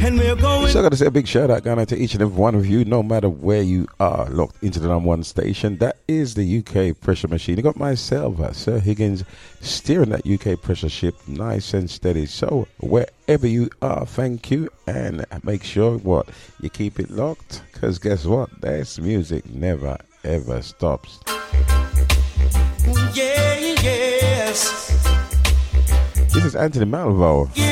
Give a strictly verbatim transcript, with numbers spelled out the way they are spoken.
and we're going. So I got to say a big shout out going out to each and every one of you, no matter where you are, locked into the number one station. That is the U K Pressure Machine. You got myself, uh, Sir Higgins, steering that U K pressure ship nice and steady. So wherever you are, thank you, and make sure what you keep it locked, because guess what? This music never ever stops. Yeah, yes. This is Anthony Malvo.